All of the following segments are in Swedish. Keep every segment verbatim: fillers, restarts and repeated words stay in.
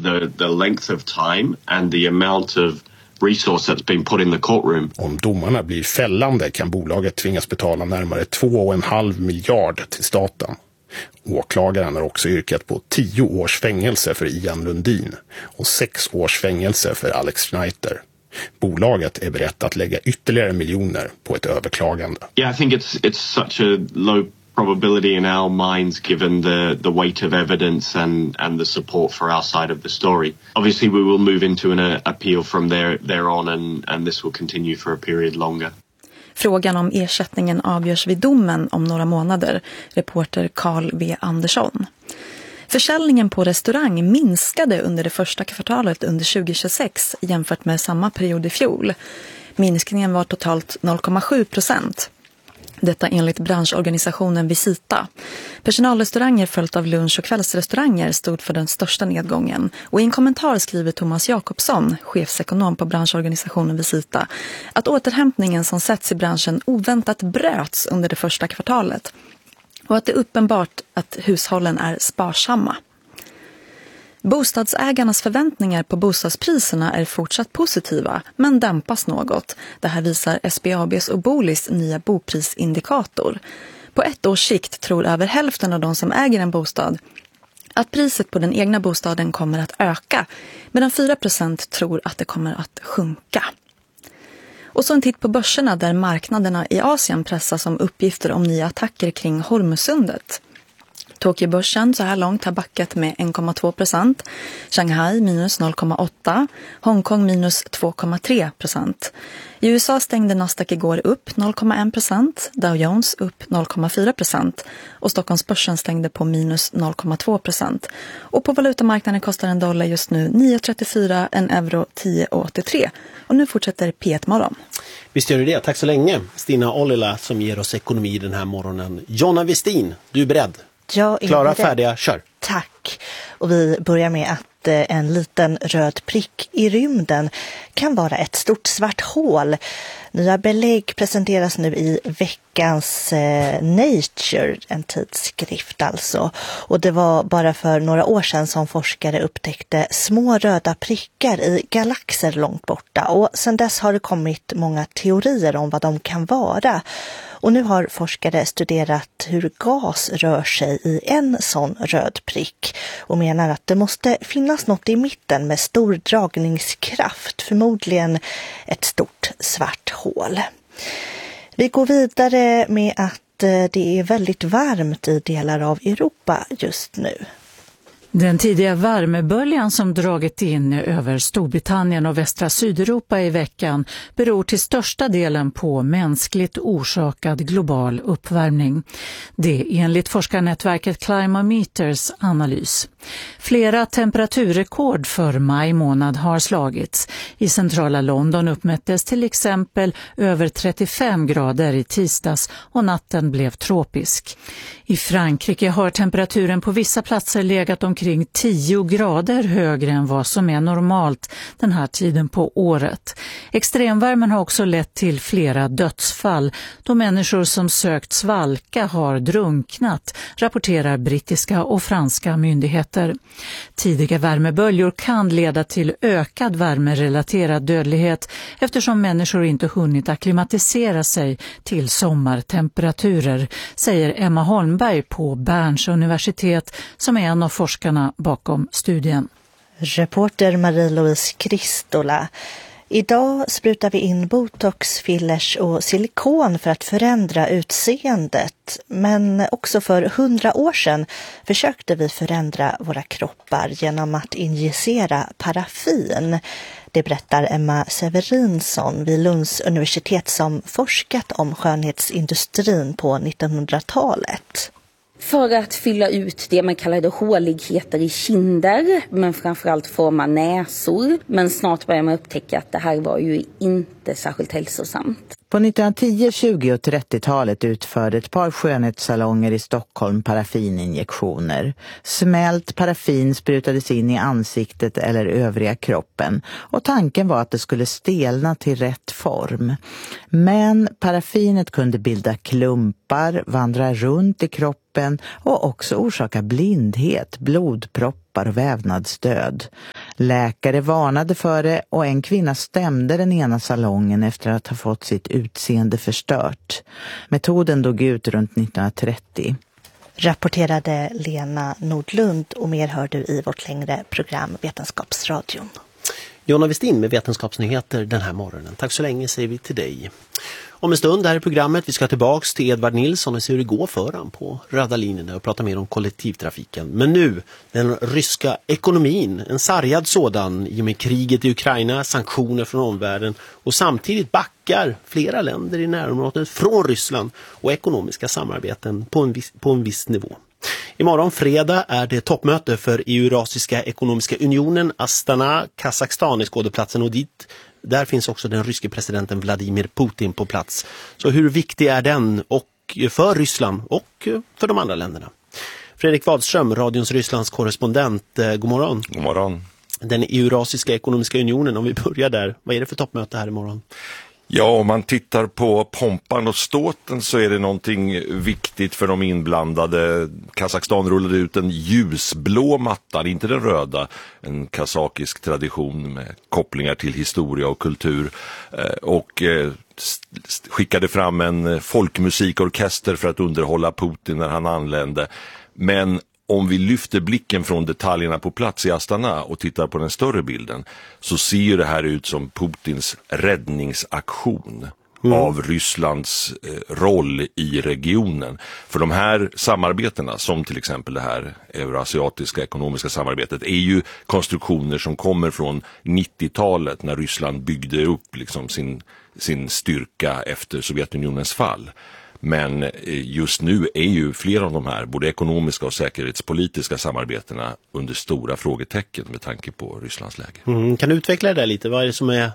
the, the length of time and the amount of resource that's been put in the courtroom. Om domarna blir fällande kan bolaget tvingas betala närmare två och en halv miljard till staten. Åklagaren har också yrkat på tio års fängelse för Ian Lundin och sex års fängelse för Alex Schneider. Bolaget är berett att lägga ytterligare miljoner på ett överklagande. Yeah, I think it's it's such a low probability in our minds given the the weight of evidence and and the support for our side of the story. Obviously we will move into an uh, appeal from there there on and and this will continue for a period longer. Frågan om ersättningen avgörs vid domen om några månader, reporter Carl V. Andersson. Försäljningen på restaurang minskade under det första kvartalet under tjugohundratjugosex jämfört med samma period i fjol. Minskningen var totalt noll komma sju procent. Detta enligt branschorganisationen Visita. Personalrestauranger följt av lunch- och kvällsrestauranger stod för den största nedgången. Och i en kommentar skriver Thomas Jakobsson, chefsekonom på branschorganisationen Visita, att återhämtningen som setts i branschen oväntat bröts under det första kvartalet. Och att det är uppenbart att hushållen är sparsamma. Bostadsägarnas förväntningar på bostadspriserna är fortsatt positiva, men dämpas något. Det här visar S B A B:s och Bolis nya boprisindikator. På ett års sikt tror över hälften av de som äger en bostad att priset på den egna bostaden kommer att öka, medan fyra procent tror att det kommer att sjunka. Och så en titt på börserna där marknaderna i Asien pressas om uppgifter om nya attacker kring Hormuzsundet. Tokyo-börsen så här långt har backat med en komma två procent, Shanghai minus noll komma åtta, Hongkong minus två komma tre procent. I U S A stängde Nasdaq igår upp noll komma en procent, Dow Jones upp noll komma fyra procent och Stockholmsbörsen stängde på minus noll komma två procent. Och på valutamarknaden kostar en dollar just nu nio komma trettiofyra, en euro tio komma åttiotre. Och nu fortsätter P ett morgon. Visst gör det. Tack så länge Stina Ollila som ger oss ekonomi den här morgonen. Jonna Westin, du är beredd? Ja, Klara, färdiga, kör. Tack. Och vi börjar med att eh, en liten röd prick i rymden kan vara ett stort svart hål. Nya belägg presenteras nu i veckans eh, Nature, en tidskrift alltså. Och det var bara för några år sedan som forskare upptäckte små röda prickar i galaxer långt borta. Och sedan dess har det kommit många teorier om vad de kan vara. Och nu har forskare studerat hur gas rör sig i en sån röd prick och menar att det måste finnas något i mitten med stor dragningskraft, förmodligen ett stort svart hål. Vi går vidare med att det är väldigt varmt i delar av Europa just nu. Den tidiga värmeböljan som dragit in över Storbritannien och västra Sydeuropa i veckan beror till största delen på mänskligt orsakad global uppvärmning. Det är enligt forskarnätverket Climometers analys. Flera temperaturrekord för maj månad har slagits. I centrala London uppmättes till exempel över trettiofem grader i tisdags och natten blev tropisk. I Frankrike har temperaturen på vissa platser legat omkring tio grader högre än vad som är normalt den här tiden på året. Extremvärmen har också lett till flera dödsfall då människor som sökt svalka har drunknat, rapporterar brittiska och franska myndigheter. Tidiga värmeböljor kan leda till ökad värmerelaterad dödlighet eftersom människor inte hunnit akklimatisera sig till sommartemperaturer, säger Emma Holmberg på Berns universitet som är en av forskarna bakom studien. Reporter Marie-Louise Kristola. Idag sprutar vi in botox, fillers och silikon för att förändra utseendet. Men också för hundra år sedan försökte vi förändra våra kroppar genom att injicera paraffin. Det berättar Emma Severinsson vid Lunds universitet som forskat om skönhetsindustrin på nittonhundratalet. För att fylla ut det man kallade håligheter i kinder, men framförallt forma näsor. Men snart börjar man upptäcka att det här var ju inte särskilt hälsosamt. På nittonhundratio-, tjugo- och trettiotalet utförde ett par skönhetssalonger i Stockholm paraffininjektioner. Smält paraffin sprutades in i ansiktet eller övriga kroppen och tanken var att det skulle stelna till rätt form. Men paraffinet kunde bilda klumpar, vandra runt i kroppen och också orsaka blindhet, blodproppar och vävnadsdöd. Läkare varnade för det och en kvinna stämde den ena salongen efter att ha fått sitt utseende förstört. Metoden dog ut runt nittonhundratrettio. Rapporterade Lena Nordlund, och mer hör du i vårt längre program Vetenskapsradion. Jonna Westin med Vetenskapsnyheter den här morgonen. Tack så länge säger vi till dig. Om en stund här i programmet, vi ska tillbaks till Edvard Nilsson och se hur det går för han på röda linjerna och prata mer om kollektivtrafiken. Men nu, den ryska ekonomin, en sargad sådan i och med kriget i Ukraina, sanktioner från omvärlden, och samtidigt backar flera länder i närområdet från Ryssland och ekonomiska samarbeten på en viss, på en viss nivå. Imorgon fredag är det toppmöte för Eurasiska ekonomiska unionen, Astana, Kazakstan i skådeplatsen, och dit där finns också den ryske presidenten Vladimir Putin på plats. Så hur viktig är den och för Ryssland och för de andra länderna? Fredrik Wadström, radions Rysslands korrespondent, god morgon. God morgon. Den Eurasiska ekonomiska unionen, om vi börjar där, vad är det för toppmöte här imorgon? Ja, om man tittar på pompan och ståten så är det någonting viktigt för de inblandade. Kazakstan rullade ut en ljusblå matta, inte den röda, en kazakisk tradition med kopplingar till historia och kultur, och skickade fram en folkmusikorkester för att underhålla Putin när han anlände. Men om vi lyfter blicken från detaljerna på plats i Astana och tittar på den större bilden, så ser ju det här ut som Putins räddningsaktion mm. av Rysslands eh, roll i regionen. För de här samarbetena, som till exempel det här eurasiatiska ekonomiska samarbetet, är ju konstruktioner som kommer från nittiotalet när Ryssland byggde upp liksom sin, sin styrka efter Sovjetunionens fall. Men just nu är ju flera av de här, både ekonomiska och säkerhetspolitiska samarbetena, under stora frågetecken med tanke på Rysslands läge. Mm, kan du utveckla det där lite? Vad är det som är,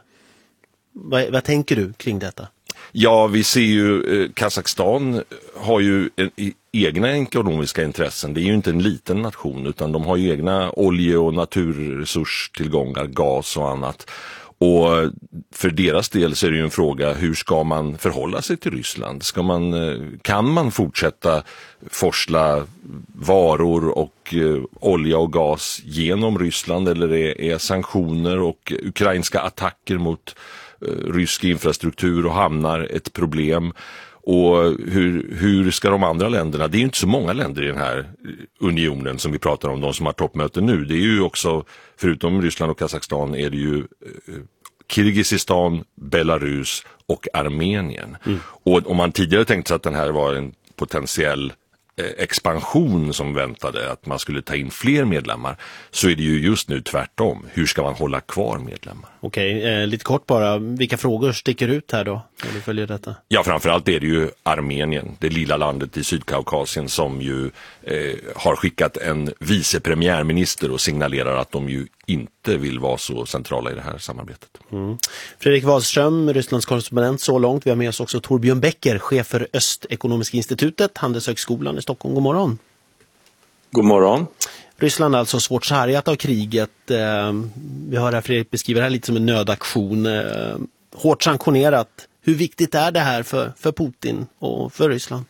vad, vad tänker du kring detta? Ja, vi ser ju eh, Kazakstan har ju en, i, egna ekonomiska intressen. Det är ju inte en liten nation, utan de har ju egna olje- och naturresurstillgångar, gas och annat. Och för deras del så är det ju en fråga, hur ska man förhålla sig till Ryssland? Ska man, kan man fortsätta forsla varor och eh, olja och gas genom Ryssland, eller är, är sanktioner och ukrainska attacker mot eh, rysk infrastruktur och hamnar ett problem? Och hur, hur ska de andra länderna, det är ju inte så många länder i den här unionen som vi pratar om, de som har toppmöte nu. Det är ju också, förutom Ryssland och Kazakstan, är det ju eh, Kirgizistan, Belarus och Armenien. Mm. Och om man tidigare tänkte sig att den här var en potentiell expansion som väntade, att man skulle ta in fler medlemmar, så är det ju just nu tvärtom. Hur ska man hålla kvar medlemmar? Okej, eh, lite kort bara. Vilka frågor sticker ut här då, när du följer detta? Ja, framförallt är det ju Armenien, det lilla landet i Sydkaukasien, som ju eh, har skickat en vicepremiärminister och signalerar att de ju inte vill vara så centrala i det här samarbetet. Mm. Fredrik Wadström, Rysslands korrespondent så långt. Vi har med oss också Torbjörn Becker, chef för Östekonomiska institutet, Handelshögskolan i Stockholm. God morgon. God morgon. Ryssland är alltså svårt sargat av kriget. Vi hör här Fredrik beskriver det här lite som en nödaktion. Hårt sanktionerat. Hur viktigt är det här för, för Putin och för Ryssland?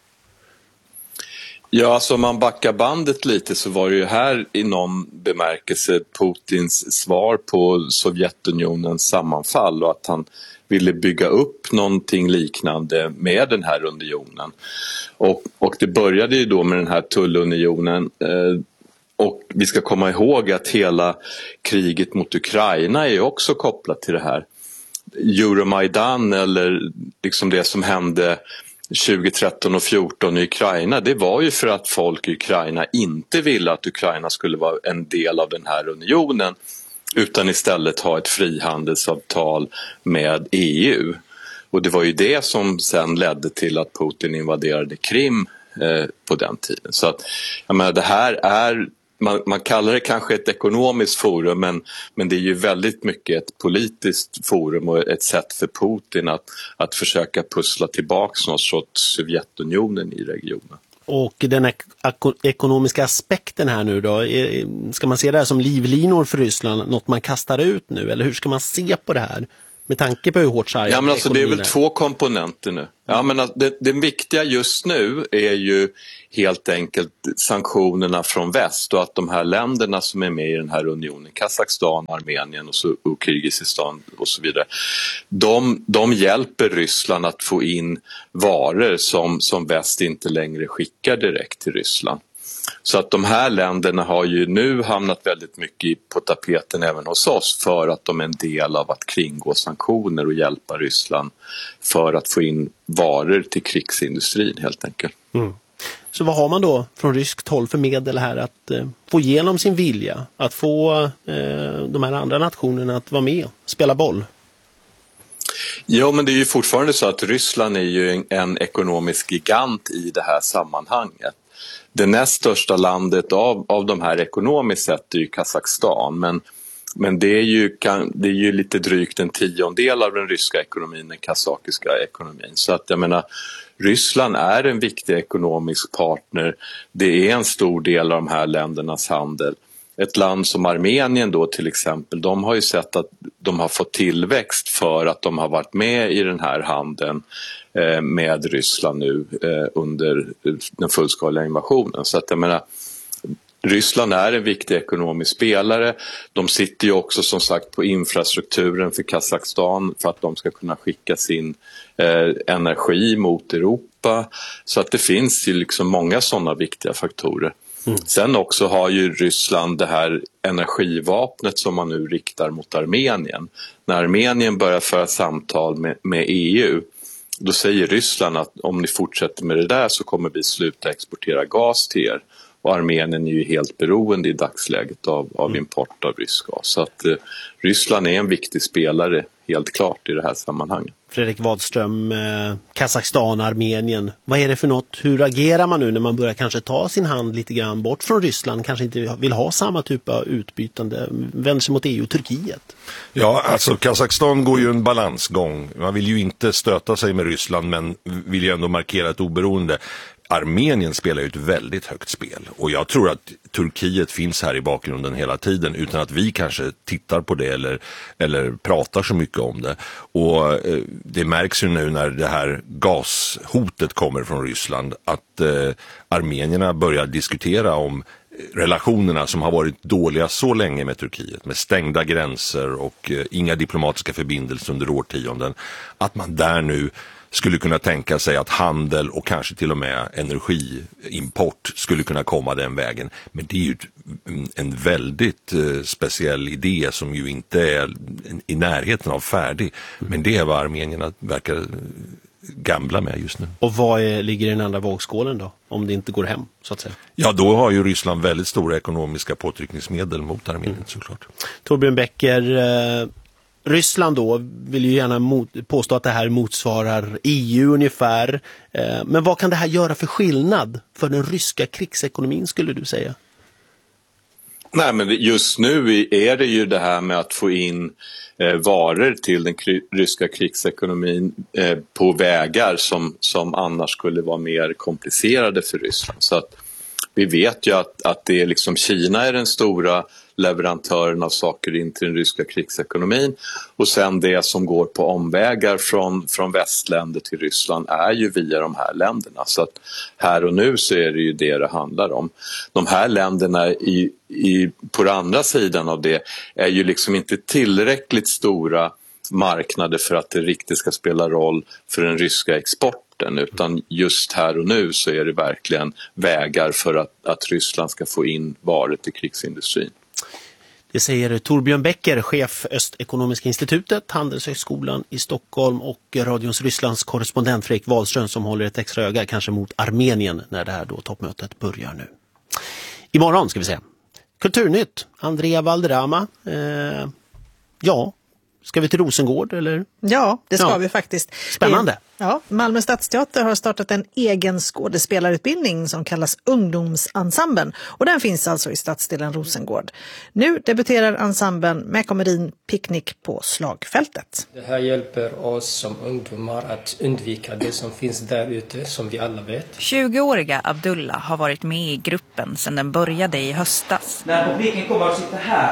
Ja, alltså om man backar bandet lite så var det ju här i någon bemärkelse Putins svar på Sovjetunionens sammanfall, och att han ville bygga upp någonting liknande med den här unionen. Och, och det började ju då med den här tullunionen, eh, och vi ska komma ihåg att hela kriget mot Ukraina är ju också kopplat till det här. Euromaidan, eller liksom det som hände tjugohundratretton och fjorton i Ukraina, det var ju för att folk i Ukraina inte ville att Ukraina skulle vara en del av den här unionen, utan istället ha ett frihandelsavtal med E U. Och det var ju det som sen ledde till att Putin invaderade Krim eh, på den tiden. Så att, jag menar, det här är, man, man kallar det kanske ett ekonomiskt forum, men, men det är ju väldigt mycket ett politiskt forum och ett sätt för Putin att, att försöka pussla tillbaka något sorts Sovjetunionen i regionen. Och den ek- ekonomiska aspekten här nu då, ska man se det här som livlinor för Ryssland, något man kastar ut nu, eller hur ska man se på det här Med tanke på hur hårt sargad Ja, men alltså det är väl är. två komponenter nu. Ja, men alltså, det, det viktiga just nu är ju helt enkelt sanktionerna från väst och att de här länderna som är med i den här unionen, Kazakstan, Armenien och, så, och Kirgizistan och så vidare, de, de hjälper Ryssland att få in varor som, som väst inte längre skickar direkt till Ryssland. Så att de här länderna har ju nu hamnat väldigt mycket på tapeten även hos oss för att de är en del av att kringgå sanktioner och hjälpa Ryssland för att få in varor till krigsindustrin helt enkelt. Mm. Så vad har man då från ryskt håll för medel här att eh, få igenom sin vilja, att få eh, de här andra nationerna att vara med och spela boll? Ja, men det är ju fortfarande så att Ryssland är ju en, en ekonomisk gigant i det här sammanhanget. Det näst största landet av, av de här ekonomiskt sett är ju Kazakstan, men, men det, är ju, kan, det är ju lite drygt en tiondel av den ryska ekonomin, den kazakiska ekonomin. Så att jag menar, Ryssland är en viktig ekonomisk partner, det är en stor del av de här ländernas handel. Ett land som Armenien då till exempel, de har ju sett att de har fått tillväxt för att de har varit med i den här handeln med Ryssland nu under den fullskaliga invasionen. Så att jag menar, Ryssland är en viktig ekonomisk spelare. De sitter ju också som sagt på infrastrukturen för Kazakstan för att de ska kunna skicka sin eh, energi mot Europa. Så att det finns ju liksom många sådana viktiga faktorer. Mm. Sen också har ju Ryssland det här energivapnet som man nu riktar mot Armenien. När Armenien börjar föra samtal med, med E U, då säger Ryssland att om ni fortsätter med det där så kommer vi sluta exportera gas till er. Och Armenien är ju helt beroende i dagsläget av, av import av rysk gas. Så att eh, Ryssland är en viktig spelare helt klart i det här sammanhanget. Fredrik Wadström, eh, Kazakstan, Armenien. Vad är det för något? Hur agerar man nu när man börjar kanske ta sin hand lite grann bort från Ryssland? Kanske inte vill ha samma typ av utbytande. Vänder sig mot E U och Turkiet. Ja, alltså Kazakstan går ju en balansgång. Man vill ju inte stöta sig med Ryssland men vill ju ändå markera ett oberoende. Armenien spelar ju ett väldigt högt spel och jag tror att Turkiet finns här i bakgrunden hela tiden utan att vi kanske tittar på det eller, eller pratar så mycket om det. Och eh, det märks ju nu när det här gashotet kommer från Ryssland att eh, armenierna börjar diskutera om relationerna som har varit dåliga så länge med Turkiet, med stängda gränser och eh, inga diplomatiska förbindelser under årtionden, att man där nu skulle kunna tänka sig att handel och kanske till och med energiimport skulle kunna komma den vägen. Men det är ju en väldigt eh, speciell idé som ju inte är i närheten av färdig. Men det är vad armenierna verkar gamla med just nu. Och vad är, ligger i den andra vågskålen då? Om det inte går hem, så att säga. Ja, då har ju Ryssland väldigt stora ekonomiska påtryckningsmedel mot Armenien mm. såklart. Torbjörn Becker, eh... Ryssland då vill ju gärna mot, påstå att det här motsvarar E U ungefär. Eh, men vad kan det här göra för skillnad för den ryska krigsekonomin skulle du säga? Nej, men just nu är det ju det här med att få in eh, varor till den kry- ryska krigsekonomin eh, på vägar som, som annars skulle vara mer komplicerade för Ryssland. Så att vi vet ju att, att det är liksom Kina är den stora leverantören av saker in till den ryska krigsekonomin och sen det som går på omvägar från, från västländer till Ryssland är ju via de här länderna. Så att här och nu så är det ju det det handlar om. De här länderna i, i, på den andra sidan av det är ju liksom inte tillräckligt stora marknader för att det riktigt ska spela roll för den ryska exporten, utan just här och nu så är det verkligen vägar för att, att Ryssland ska få in varor till krigsindustrin. Det säger Torbjörn Becker, chef Östekonomiska institutet, Handelshögskolan i Stockholm och radions Rysslands korrespondent Fredrik Wadström som håller ett extra öga kanske mot Armenien när det här då toppmötet börjar nu. Imorgon ska vi se. Kulturnytt, Andrea Valderrama. Eh, ja, ska vi till Rosengård eller? Ja, det ska ja. vi faktiskt. Spännande. Ja, Malmö Stadsteater har startat en egen skådespelarutbildning som kallas Ungdomsensemblen och den finns alltså i stadsdelen Rosengård. Nu debuterar ensemblen med komedin Picknick på slagfältet. Det här hjälper oss som ungdomar att undvika det som finns där ute som vi alla vet. tjugoåriga Abdullah har varit med i gruppen sedan den började i höstas. När publiken kommer att sitta här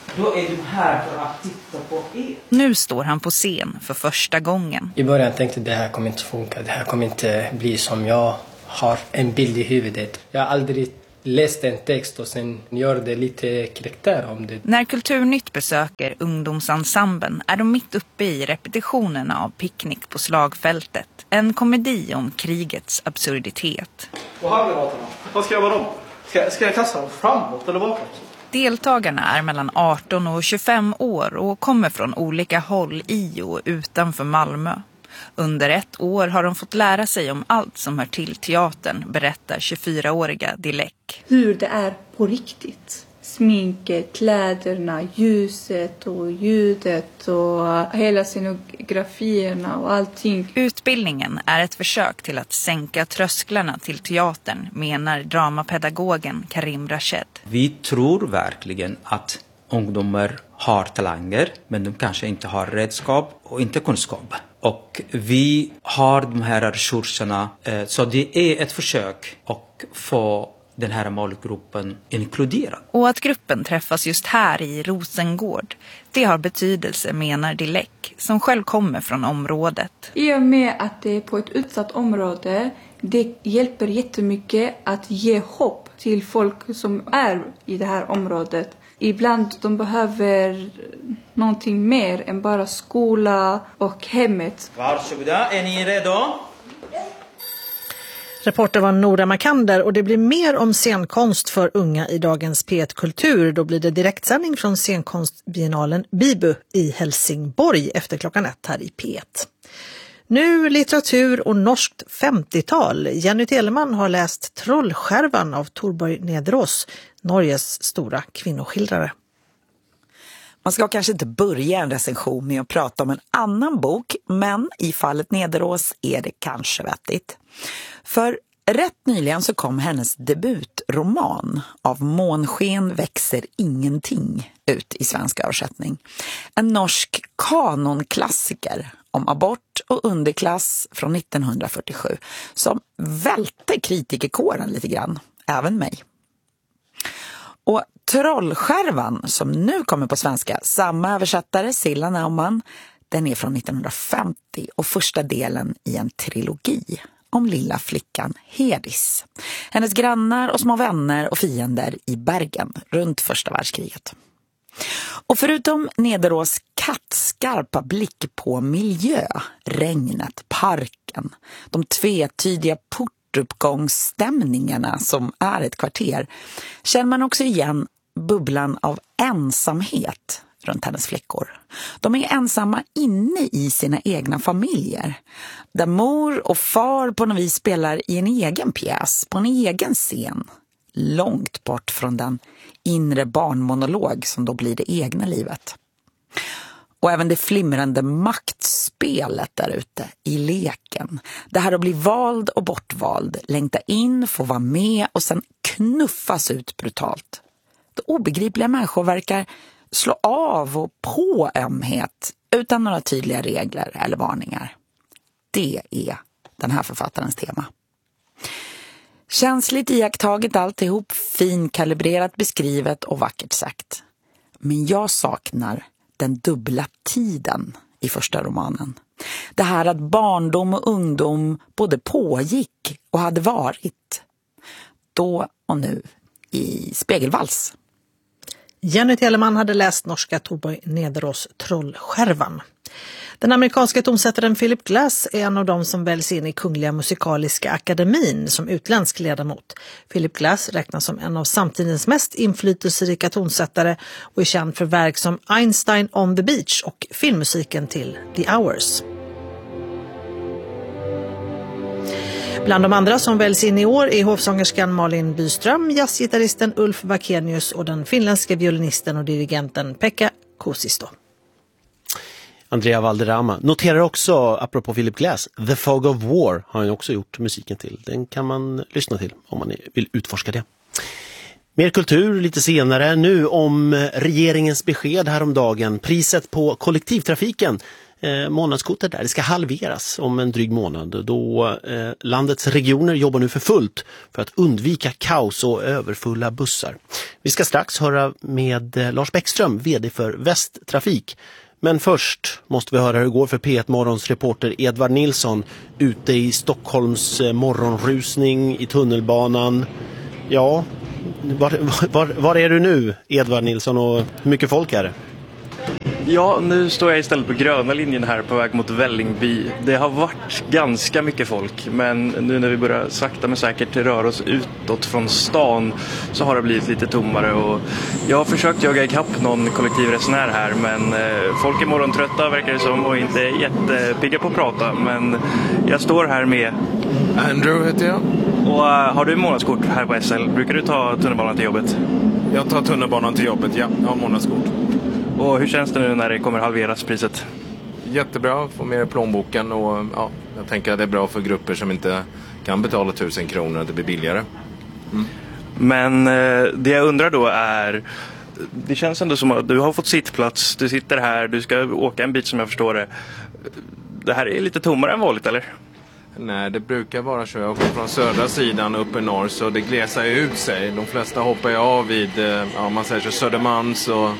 Då är du här för att titta på er. Nu står han på scen för första gången. I början tänkte jag det här kommer inte funka. Det här kommer inte bli som jag har en bild i huvudet. Jag har aldrig läst en text och sen gör det lite karaktär om det. När Kulturnytt besöker ungdomsensemblen är de mitt uppe i repetitionerna av Picknick på slagfältet. En komedi om krigets absurditet. Och handgranaterna, vad ska jag vara dem? Ska, ska jag kasta dem framåt eller bakåt? Deltagarna är mellan arton och tjugofem år och kommer från olika håll i och utanför Malmö. Under ett år har de fått lära sig om allt som hör till teatern, berättar tjugofyraåriga Dilek. Hur det är på riktigt. Sminket, kläderna, ljuset och ljudet och hela scenografierna och allting. Utbildningen är ett försök till att sänka trösklarna till teatern, menar dramapedagogen Karim Rashed. Vi tror verkligen att ungdomar har talanger, men de kanske inte har redskap och inte kunskap. Och vi har de här resurserna, så det är ett försök att få den här målgruppen inkluderad. Och att gruppen träffas just här i Rosengård, det har betydelse, menar Dilek, som själv kommer från området. I och med att det är på ett utsatt område, det hjälper jättemycket att ge hopp till folk som är i det här området. Ibland de behöver någonting mer än bara skola och hemmet. Varsågoda, är ni redo? Reporter var Nora Makander och det blir mer om scenkonst för unga i dagens P ett Kultur. Då blir det direktsändning från scenkonstbiennalen Bibu i Helsingborg efter klockan ett här i P ett. Nu litteratur och norskt femtiotal. Jenny Telemann har läst Trollskärvan av Torborg Nedros, Norges stora kvinnoskildrare. Man ska kanske inte börja en recension med att prata om en annan bok, men i fallet Nederås är det kanske vettigt. För rätt nyligen så kom hennes debutroman Av månsken växer ingenting ut i svensk översättning. En norsk kanonklassiker om abort och underklass från nittonhundrafyrtiosju som välte kritikerkåren lite grann, även mig. Och Trollskärvan som nu kommer på svenska, samma översättare, Silla Naumann, den är från nittonhundrafemtio och första delen i en trilogi om lilla flickan Hedis. Hennes grannar och små vänner och fiender i Bergen runt första världskriget. Och förutom Nederås kattskarpa blick på miljö, regnet, parken, de tvetydiga portuppgångsstämningarna som är ett kvarter, känner man också igen bubblan av ensamhet runt hennes flickor. De är ensamma inne i sina egna familjer. Där mor och far på något vis spelar i en egen pjäs, på en egen scen. Långt bort från den inre barnmonolog som då blir det egna livet. Och även det flimrande maktspelet där ute i leken. Det här att bli vald och bortvald, längta in, få vara med och sen knuffas ut brutalt. Det obegripliga människor verkar slå av och på ömhet utan några tydliga regler eller varningar. Det är den här författarens tema. Känsligt iakttaget alltihop, finkalibrerat beskrivet och vackert sagt. Men jag saknar den dubbla tiden i första romanen. Det här att barndom och ungdom både pågick och hade varit. Då och nu i Spegelvals. Jenny Telemann hade läst norska Torborg Nederås Trollskärvan. Den amerikanska tonsättaren Philip Glass är en av dem som väljs in i Kungliga Musikaliska Akademin som utländsk ledamot. Philip Glass räknas som en av samtidens mest inflytelserika tonsättare och är känd för verk som Einstein on the Beach och filmmusiken till The Hours. Bland de andra som väljs in i år är hovsångerskan Malin Byström, jazzgitarristen Ulf Vakenius och den finländska violinisten och dirigenten Pekka Kuusisto. Andrea Valderrama noterar också, apropå Philip Glass, The Fog of War har han också gjort musiken till. Den kan man lyssna till om man vill utforska det. Mer kultur lite senare. Nu om regeringens besked häromdagen. Priset på kollektivtrafiken eh, månadskortet där. Det ska halveras om en dryg månad. Då eh, landets regioner jobbar nu för fullt för att undvika kaos och överfulla bussar. Vi ska strax höra med eh, Lars Bäckström, vd för Västtrafik. Men först måste vi höra hur det går för P ett Morgons reporter Edvard Nilsson ute i Stockholms eh, morgonrusning i tunnelbanan. Ja, var, var, var är du nu, Edvard Nilsson, och hur mycket folk är det? Ja, nu står jag istället på gröna linjen här på väg mot Vällingby. Det har varit ganska mycket folk, men nu när vi börjar sakta men säkert röra oss utåt från stan så har det blivit lite tommare. Och jag har försökt jaga ikapp någon kollektivresenär här, men folk är morgontrötta verkar det som och inte jättepigga på att prata. Men jag står här med Andrew heter jag. Och uh, har du månadskort här på S L? Brukar du ta tunnelbanan till jobbet? Jag tar tunnelbanan till jobbet, ja. Jag har månadskort. Och hur känns det nu när det kommer halveras priset? Jättebra, få mer i plånboken och ja, jag tänker att det är bra för grupper som inte kan betala tusen kronor att det blir billigare. Mm. Men eh, det jag undrar då är, det känns ändå som att du har fått sittplats, du sitter här, du ska åka en bit som jag förstår det. Det här är lite tommare än vanligt, eller? Nej, det brukar vara så. Jag åker från södra sidan upp i norr så det glesar ut sig. De flesta hoppar jag av vid, ja, man säger så Södermalms och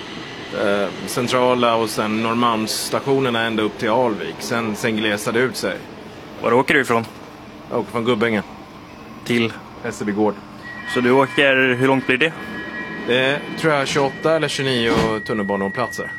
eh, centrala och sen Norrmalmsstationerna ända upp till Alvik. Sen, sen glesar det ut sig. Var åker du ifrån? Jag åker från Gubbänge. Till? Hässelby gård. Så du åker, hur långt blir det? Det tror jag tjugoåtta eller tjugonio tunnelbaneplatser.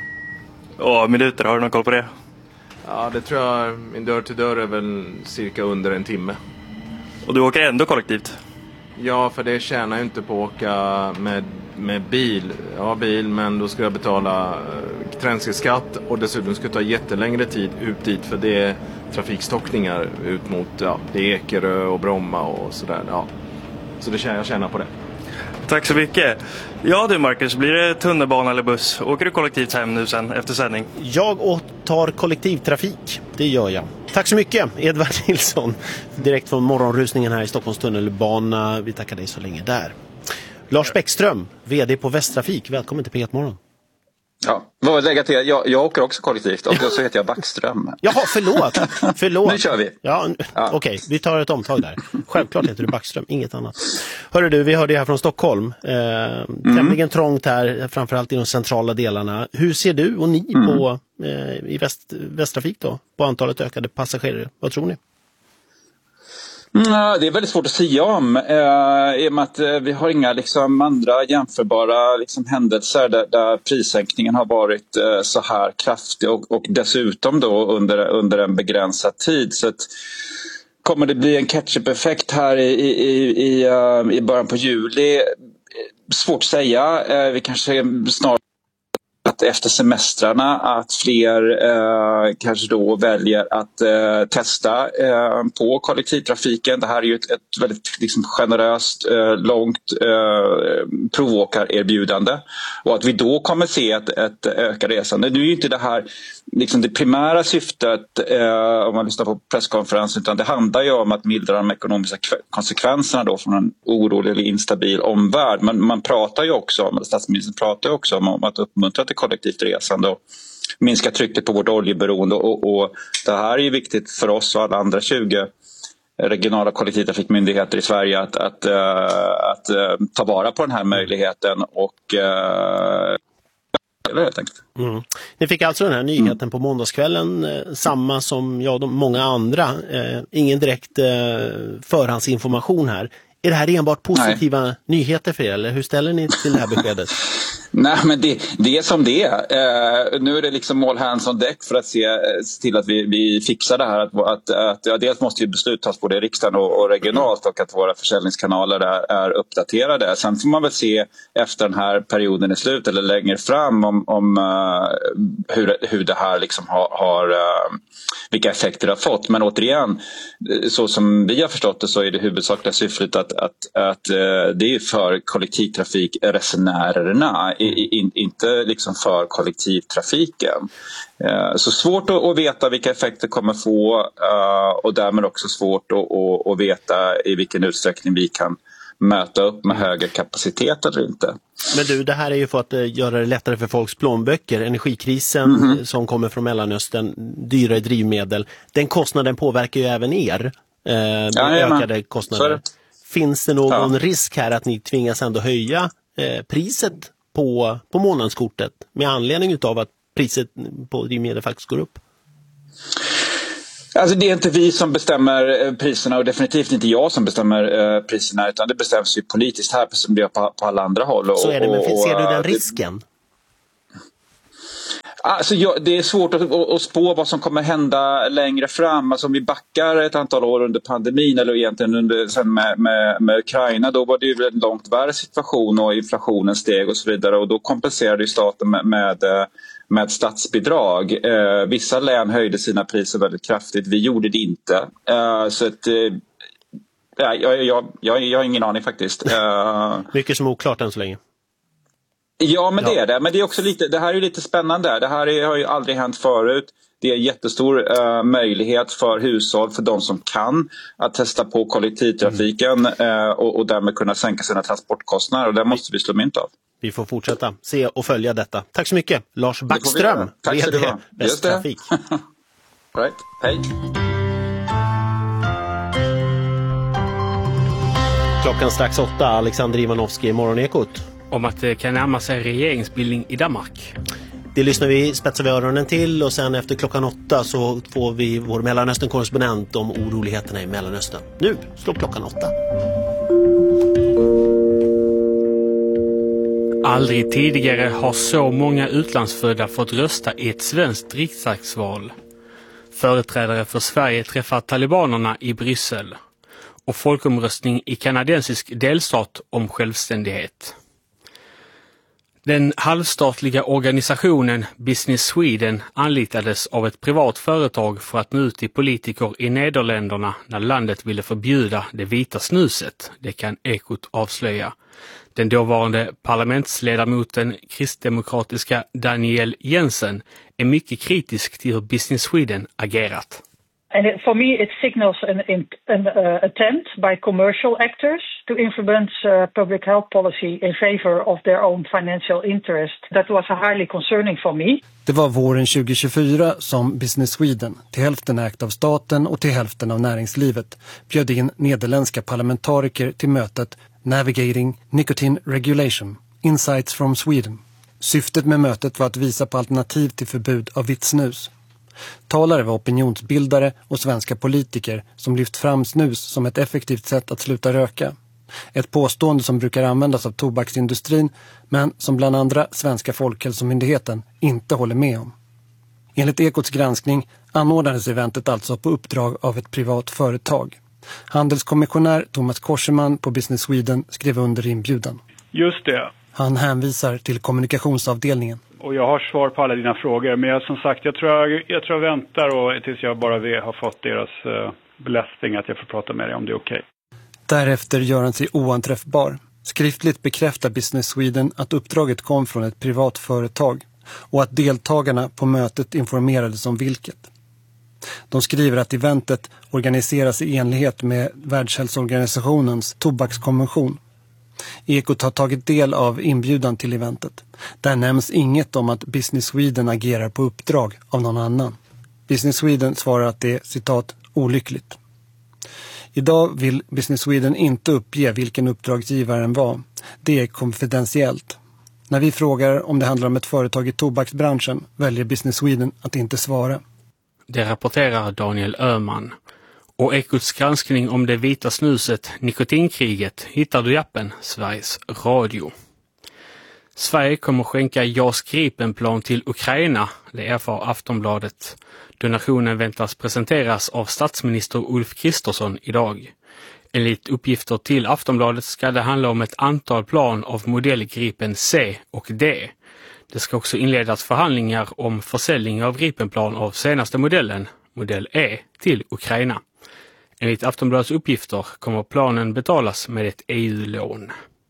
Ja, minuter, har du någon koll på det? Ja, det tror jag, min dörr till dörr är väl cirka under en timme. Och du åker ändå kollektivt? Ja, för det tjänar ju inte på att åka med, med bil. Jag har bil, men då ska jag betala eh, trängselskatt och dessutom ska det ta jättelängre tid ut dit för det är trafikstockningar ut mot ja, Ekerö och Bromma och sådär. Ja. Så det tjänar jag tjänar på det. Tack så mycket. Ja du Marcus, blir det tunnelbana eller buss? Åker du kollektivt hem nu sen efter sändning? Jag tar kollektivtrafik, det gör jag. Tack så mycket Edvard Nilsson, direkt från morgonrusningen här i Stockholms tunnelbana. Vi tackar dig så länge där. Lars Bäckström, vd på Västtrafik, välkommen till P ett Morgon. Ja, vad lägga till? Jag, jag åker också kollektivt och så heter jag Backström. Jaha, förlåt. förlåt. Nu kör vi. Ja, ja. Okej, okay, vi tar ett omtag där. Självklart heter du Backström, inget annat. Hörru du, vi hörde här från Stockholm. Eh, mm. Tämligen trångt här, framförallt i de centrala delarna. Hur ser du och ni mm. på eh, i väst, Västtrafik då? På antalet ökade passagerare? Vad tror ni? Mm, det är väldigt svårt att säga om eh, i och med att eh, vi har inga liksom, andra jämförbara liksom, händelser där, där prissänkningen har varit eh, så här kraftig och, och dessutom då under, under en begränsad tid. Så att, kommer det bli en catch-up-effekt här i, i, i, uh, i början på juli? Svårt att säga. Eh, vi kanske snart att efter semestrarna att fler eh, kanske då väljer att eh, testa eh, på kollektivtrafiken. Det här är ju ett, ett väldigt liksom, generöst, eh, långt eh, provåkarerbjudande. Och att vi då kommer se ett, ett ökat resande. Nu är ju inte det här liksom det primära syftet eh, om man lyssnar på presskonferensen, utan det handlar ju om att mildra de ekonomiska konsekvenserna då från en orolig eller instabil omvärld. Men man pratar ju också om, statsministern pratar ju också om, om att uppmuntra till kollektivt resande och minska trycket på vårt oljeberoende och, och det här är ju viktigt för oss och alla andra tjugo regionala kollektivtrafikmyndigheter i Sverige att, att, att, att, att ta vara på den här möjligheten och helt enkelt. Mm. Ni fick alltså den här nyheten mm. på måndagskvällen, eh, samma som ja, de många andra. Eh, ingen direkt eh, förhandsinformation här. Är det här enbart positiva Nej. nyheter för er, eller hur ställer ni till det här beskedet? Nej, men det, det är som det är. Eh, nu är det liksom all hands on deck för att se, se till att vi, vi fixar det här. Att, att, att, ja, dels måste ju beslut tas både i riksdagen och, och regionalt och att våra försäljningskanaler är, är uppdaterade. Sen får man väl se efter den här perioden är slut eller längre fram om, om uh, hur, hur det här liksom har, har uh, vilka effekter det har fått. Men återigen, så som vi har förstått det så är det huvudsakliga syftet att, att, att uh, det är för kollektivtrafikresenärerna. In, inte liksom för kollektivtrafiken. Uh, så svårt att, att veta vilka effekter kommer få uh, och därmed också svårt att, att, att veta i vilken utsträckning vi kan möta upp med högre kapacitet eller inte. Men du, det här är ju för att uh, göra det lättare för folks plånböcker. Energikrisen mm-hmm. som kommer från Mellanöstern, dyrare drivmedel, den kostnaden påverkar ju även er. Uh, ja, ökade kostnader. Finns det någon ja. risk här att ni tvingas ändå höja uh, priset på, på månadskortet med anledning av att priset på drivmedel faktiskt går upp? Alltså det är inte vi som bestämmer priserna och definitivt inte jag som bestämmer eh, priserna, utan det bestäms ju politiskt här som det gör på, på alla andra håll. Och, så är det, men och, ser du den det, risken? Alltså jag, det är svårt att, att, att spå vad som kommer hända längre fram. Alltså om vi backar ett antal år under pandemin eller egentligen under, sen med, med, med Ukraina, då var det ju en långt värre situation och inflationen steg och så vidare, och då kompenserade ju staten med, med med statsbidrag. Eh, vissa län höjde sina priser väldigt kraftigt. Vi gjorde det inte. Eh, så att, eh, jag, jag, jag, jag har ingen aning faktiskt. Eh, Mycket som är oklart än så länge. Ja, men ja. det är det. Men det är också lite, det här är ju lite spännande. Det här är, har ju aldrig hänt förut. Det är en jättestor eh, möjlighet för hushåll, för de som kan, att testa på kollektivtrafiken mm. eh, och, och därmed kunna sänka sina transportkostnader. Och det måste vi slå mynt av. Vi får fortsätta se och följa detta. Tack så mycket, Lars Backström. Tack så mycket. Västtrafik. Right. Hej. Klockan strax åtta, Alexander Ivanovski i Morgonekot. Om att det kan närma sig regeringsbildning i Danmark. Det lyssnar vi, spetsar vi öronen till, och sen efter klockan åtta så får vi vår Mellanöstern-korrespondent om oroligheterna i Mellanöstern. Nu slår klockan åtta. Aldrig tidigare har så många utlandsfödda fått rösta i ett svenskt riksdagsval. Företrädare för Sverige träffar talibanerna i Bryssel. Och folkomröstning i kanadensisk delstat om självständighet. Den halvstatliga organisationen Business Sweden anlitades av ett privat företag för att nå ut till politiker i Nederländerna när landet ville förbjuda det vita snuset. Det kan Ekot avslöja. Den dåvarande parlamentsledamoten kristdemokratiska Daniel Jensen är mycket kritisk till hur Business Sweden agerat. And it, for me, it signals an, an uh, attempt by commercial actors to influence uh, public health policy in favor of their own financial interest. That was highly concerning for me. Det var våren tjugo tjugofyra som Business Sweden, till hälften ägt av staten och till hälften av näringslivet, bjöd in nederländska parlamentariker till mötet Navigating Nicotine Regulation, Insights from Sweden. Syftet med mötet var att visa på alternativ till förbud av vitt snus. Talare var opinionsbildare och svenska politiker som lyft fram snus som ett effektivt sätt att sluta röka. Ett påstående som brukar användas av tobaksindustrin, men som bland andra Svenska Folkhälsomyndigheten inte håller med om. Enligt Ekots granskning anordnades eventet alltså på uppdrag av ett privat företag. Handelskommissionär Thomas Korseman på Business Sweden skrev under inbjudan. Just det. Han hänvisar till kommunikationsavdelningen. Och jag har svar på alla dina frågor, men jag, som sagt, jag tror jag, jag, tror jag väntar och, tills jag bara har fått deras uh, belästning att jag får prata med dig om det är okej. Okay. Därefter gör han sig oanträffbar. Skriftligt bekräftar Business Sweden att uppdraget kom från ett privat företag och att deltagarna på mötet informerades om vilket. De skriver att eventet organiseras i enlighet med Världshälsoorganisationens tobakskonvention. Ekot har tagit del av inbjudan till eventet. Där nämns inget om att Business Sweden agerar på uppdrag av någon annan. Business Sweden svarar att det är, citat, olyckligt. Idag vill Business Sweden inte uppge vilken uppdragsgivaren var. Det är konfidentiellt. När vi frågar om det handlar om ett företag i tobaksbranschen väljer Business Sweden att inte svara. Det rapporterar Daniel Öhman. Och Ekots granskning om det vita snuset, nikotinkriget, hittar du i appen Sveriges Radio. Sverige kommer skänka JAS Gripenplan till Ukraina, det erfar Aftonbladet. Donationen väntas presenteras av statsminister Ulf Kristersson idag. Enligt uppgifter till Aftonbladet ska det handla om ett antal plan av modell Gripen C och D. Det ska också inledas förhandlingar om försäljning av Gripenplan av senaste modellen, modell E, till Ukraina. Enligt Aftonbladets uppgifter kommer planen betalas med ett E U-lån.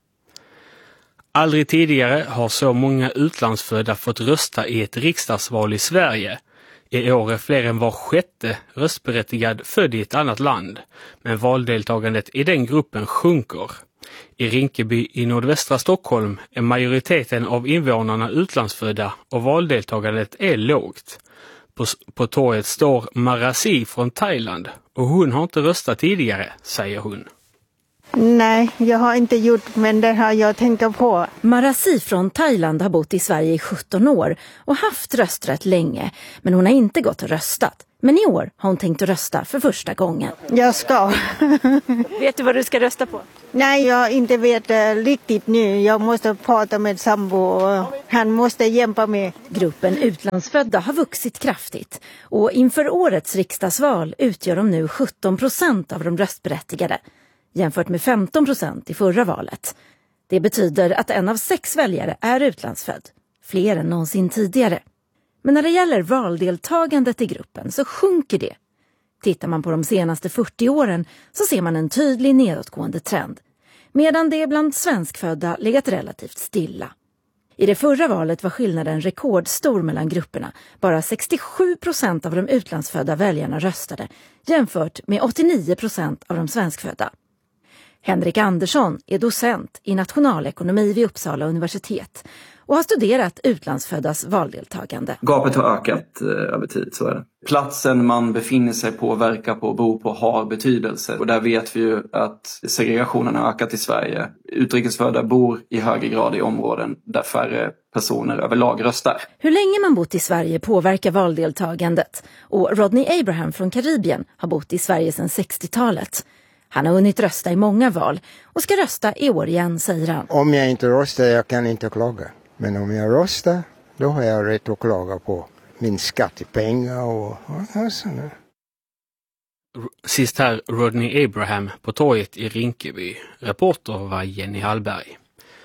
Aldrig tidigare har så många utlandsfödda fått rösta i ett riksdagsval i Sverige. I år är fler än var sjätte röstberättigad född i ett annat land, men valdeltagandet i den gruppen sjunker. I Rinkeby i nordvästra Stockholm är majoriteten av invånarna utlandsfödda och valdeltagandet är lågt. På, på torget står Marasi från Thailand och hon har inte röstat tidigare, säger hon. Nej, jag har inte gjort, men det har jag tänkt på. Marasi från Thailand har bott i Sverige i sjutton år och haft rösträtt länge, men hon har inte gått och röstat. Men i år har hon tänkt att rösta för första gången. Jag ska. Vet du vad du ska rösta på? Nej, jag inte vet uh, riktigt nu. Jag måste prata med sambo och han måste hjälpa mig. Gruppen utlandsfödda har vuxit kraftigt och inför årets riksdagsval utgör de nu sjutton procent av de röstberättigade, jämfört med femton procent i förra valet. Det betyder att en av sex väljare är utlandsfödd, fler än någonsin tidigare. Men när det gäller valdeltagandet i gruppen så sjunker det. Tittar man på de senaste fyrtio åren så ser man en tydlig nedåtgående trend, medan det bland svenskfödda legat relativt stilla. I det förra valet var skillnaden rekordstor mellan grupperna. Bara sextiosju procent av de utlandsfödda väljarna röstade, jämfört med åttionio procent av de svenskfödda. Henrik Andersson är docent i nationalekonomi vid Uppsala universitet och har studerat utlandsföddas valdeltagande. Gapet har ökat eh, över tid, så är det. Platsen man befinner sig på, verkar på, bor på har betydelse. Och där vet vi ju att segregationen har ökat i Sverige. Utrikesfödda bor i högre grad i områden där färre personer överlag röstar. Hur länge man bott i Sverige påverkar valdeltagandet. Och Rodney Abraham från Karibien har bott i Sverige sedan sextiotalet. Han har hunnit rösta i många val och ska rösta i år igen, säger han. Om jag inte röstar, jag kan inte klaga. Men om jag röstar, då har jag rätt att klaga på min skattepengar och, och sådär. Sist här Rodney Abraham på torget i Rinkeby. Reporter var Jenny Hallberg.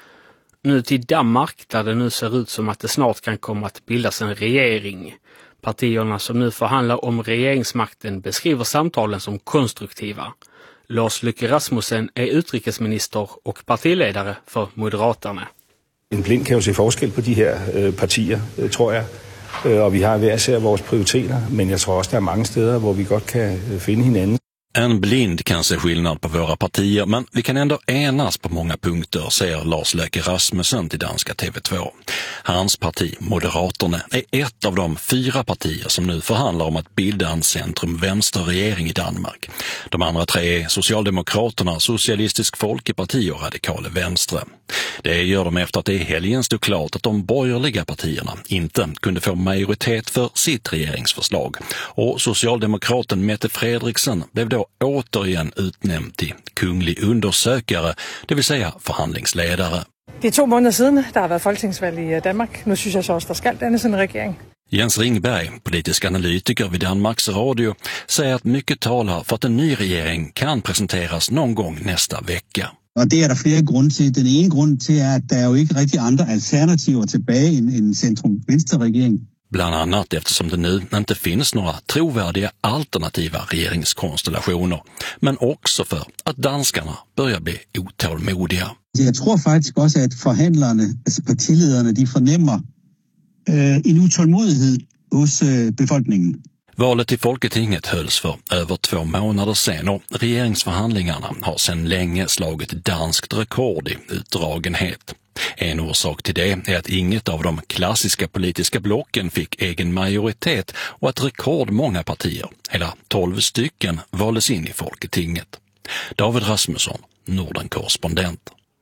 Nu till Danmark, där det nu ser ut som att det snart kan komma att bildas en regering. Partierna som nu förhandlar om regeringsmakten beskriver samtalen som konstruktiva. Lars Løkke Rasmussen är utrikesminister och partiledare för Moderaterna. En blind kan jo se forskel på de her øh, partier, øh, tror jeg. Øh, og vi har hver især vores prioriteter, men jeg tror også, der er mange steder, hvor vi godt kan øh, finde hinanden. En blind kan se skillnad på våra partier, men vi kan ändå enas på många punkter, säger Lars Løkke Rasmussen till danska T V två. Hans parti, Moderaterna, är ett av de fyra partier som nu förhandlar om att bilda en centrum-vänsterregering i Danmark. De andra tre är Socialdemokraterna, Socialistisk Folkeparti och Radikale Venstre. Det gör de efter att det i helgen stod klart att de borgerliga partierna inte kunde få majoritet för sitt regeringsförslag. Och socialdemokraten Mette Frederiksen blev då återigen utnämnd till kunglig undersökare, det vill säga förhandlingsledare. Det är två månader sedan det har varit folketingsvalg i Danmark. Nu synes jag så att det ska dannes en regering. Jens Ringberg, politisk analytiker vid Danmarks Radio, säger att mycket talar för att en ny regering kan presenteras någon gång nästa vecka. Och det är det flera grunder till. Den ena grunden till är att det är ju inte riktigt andra alternativ tillbaka i en, en centrum-vänsterregering. Bland annat eftersom det nu inte finns några trovärdiga alternativa regeringskonstellationer. Men också för att danskarna börjar bli otålmodiga. Jag tror faktiskt också att förhandlarna, alltså partiledarna, de förnämmer eh, en otålmodighet hos eh, befolkningen. Valet till Folketinget hölls för över två månader sedan och regeringsförhandlingarna har sedan länge slagit danskt rekord i utdragenhet. En orsak till det är att inget av de klassiska politiska blocken fick egen majoritet och att rekordmånga partier, hela tolv stycken, valdes in i Folketinget. David Rasmusson, Norden-korrespondent.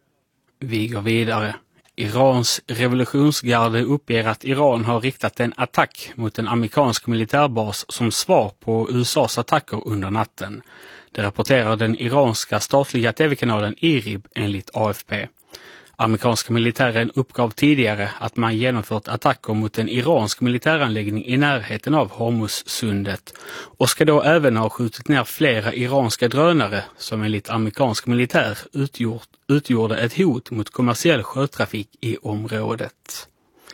Vi går vidare. Irans revolutionsgarde uppger att Iran har riktat en attack mot en amerikansk militärbas som svar på U S A:s attacker under natten. Det rapporterar den iranska statliga tv-kanalen IRIB enligt A F P. Amerikanska militären uppgav tidigare att man genomfört attacker mot en iransk militäranläggning i närheten av Hormuzsundet och ska då även ha skjutit ner flera iranska drönare som enligt amerikansk militär utgjort, utgjorde ett hot mot kommersiell sjötrafik i området.